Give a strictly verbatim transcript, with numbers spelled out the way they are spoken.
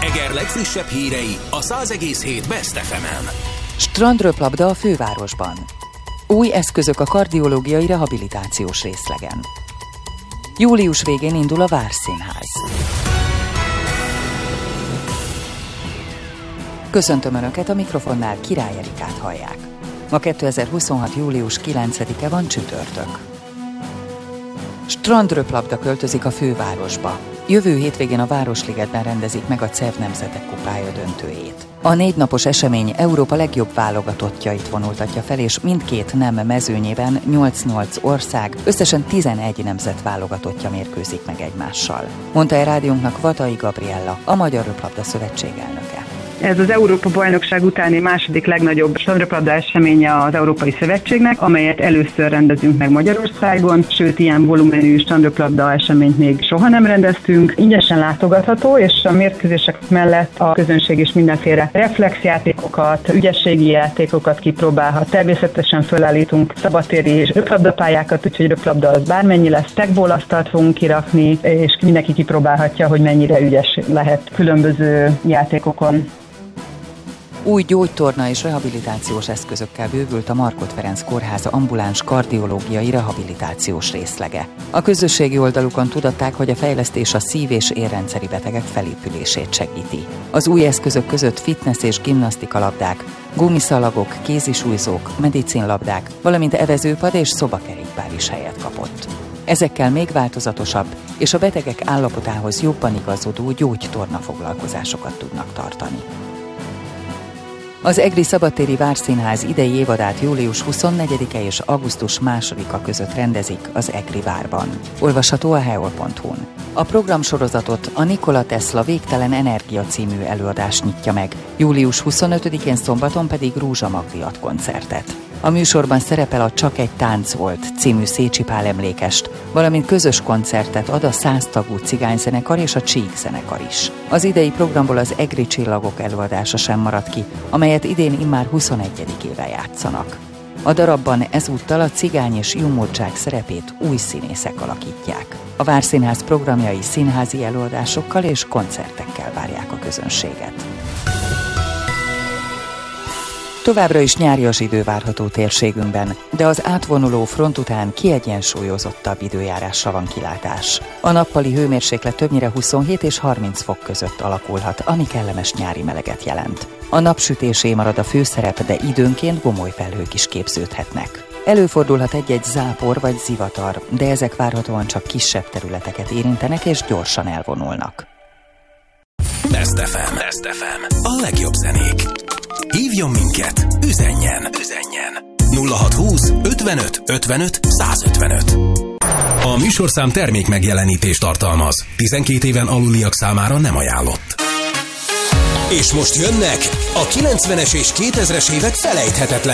Eger legfrissebb hírei a száz egész hét Best ef emen. Strandröplabda a fővárosban. Új eszközök a kardiológiai rehabilitációs részlegen. Július végén indul a Várszínház. Köszöntöm Önöket, a mikrofonnál Király Erikát hallják. Ma kétezer-huszonhat. július kilencedike van, csütörtök. Strandröplabda költözik a fővárosba. Jövő hétvégén a Városligetben rendezik meg a cé e vé Nemzetek Kupája döntőjét. A négy napos esemény Európa legjobb válogatottjait vonultatja fel, és mindkét nem mezőnyében nyolc-nyolc ország, összesen tizenegy nemzet válogatottja mérkőzik meg egymással. Mondta el rádiónknak Vatai Gabriella, a Magyar Röplabda Szövetség elnöke. Ez az Európa-bajnokság utáni második legnagyobb strandröplabda eseménye az Európai Szövetségnek, amelyet először rendezünk meg Magyarországon, sőt, ilyen volumenű strandröplabda eseményt még soha nem rendeztünk. Ingyenesen látogatható, és a mérkőzések mellett a közönség is mindenféle reflexjátékokat, ügyességi játékokat kipróbálhat. Természetesen fölállítunk szabadtéri és röplabdapályákat, úgyhogy röplabda az bármennyi lesz, tekbólasztalt fogunk kirakni, és mindenki kipróbálhatja, hogy mennyire ügyes lehet különböző játékokon. Új gyógytorna és rehabilitációs eszközökkel bővült a Markhot Ferenc Kórház ambuláns kardiológiai rehabilitációs részlege. A közösségi oldalukon tudatták, hogy a fejlesztés a szív- és érrendszeri betegek felépülését segíti. Az új eszközök között fitness és gimnasztikalabdák, gumiszalagok, kézisúlyzók, medicinlabdák, valamint evezőpad és szobakerékpár is helyet kapott. Ezekkel még változatosabb és a betegek állapotához jobban igazodó gyógytorna foglalkozásokat tudnak tartani. Az egri szabadtéri Várszínház idei évadát július huszonnegyedike és augusztus másodika között rendezik az Egri várban. Olvasható a heol pont hu-n. A programsorozatot a Nikola Tesla Végtelen Energia című előadás nyitja meg, július huszonötödikén szombaton pedig Rúzsa Magdi ad koncertet. A műsorban szerepel a Csak egy tánc volt című Szécsi Pál emlékest, valamint közös koncertet ad a száz tagú cigányzenekar és a Csík zenekar is. Az idei programból az Egri Csillagok előadása sem maradt ki, amelyet idén immár huszonegyedik éve játszanak. A darabban ezúttal a cigány és jumódság szerepét új színészek alakítják. A Várszínház programjai színházi előadásokkal és koncertekkel várják a közönséget. Továbbra is nyárias idő várható térségünkben, de az átvonuló front után kiegyensúlyozottabb időjárásra van kilátás. A nappali hőmérséklet többnyire huszonhét és harminc fok között alakulhat, ami kellemes nyári meleget jelent. A napsütésé marad a főszerep, de időnként gomolyfelhők is képződhetnek. Előfordulhat egy-egy zápor vagy zivatar, de ezek várhatóan csak kisebb területeket érintenek és gyorsan elvonulnak. Best ef em. Best ef em. A legjobb zenék. Hívjon minket, üzenjen, üzenjen. nulla hatszázhúsz ötvenöt ötvenöt százötvenöt. A műsorszám termék megjelenítést tartalmaz. tizenkét éven aluliak számára nem ajánlott. És most jönnek a kilencvenes és kétezres évek felejthetetlen